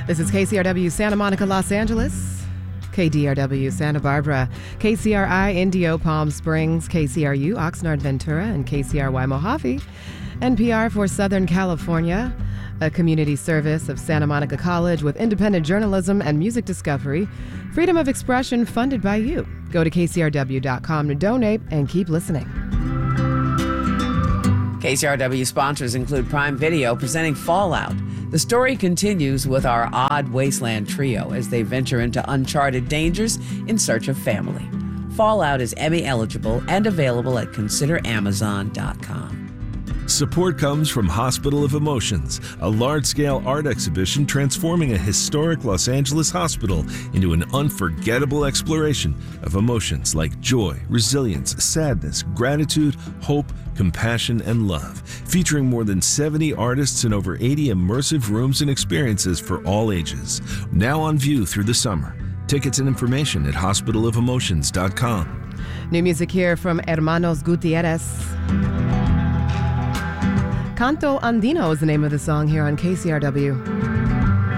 This is KCRW Santa Monica, Los Angeles, KDRW Santa Barbara, KCRI Indio Palm Springs, KCRU Oxnard Ventura, and KCRY Mojave, NPR for Southern California, a community service of Santa Monica College with independent journalism and music discovery, freedom of expression funded by you. Go to kcrw.com to donate and keep listening. KCRW sponsors include Prime Video presenting Fallout. The story continues with our odd wasteland trio as they venture into uncharted dangers in search of family. Fallout is Emmy eligible and available at consideramazon.com. Support comes from Hospital of Emotions, a large-scale art exhibition transforming a historic Los Angeles hospital into an unforgettable exploration of emotions like joy, resilience, sadness, gratitude, hope, compassion, and love, featuring more than 70 artists and over 80 immersive rooms and experiences for all ages. Now on view through the summer. Tickets and information at hospitalofelmotions.com. New music here from Hermanos Gutierrez. Canto Andino is the name of the song here on KCRW.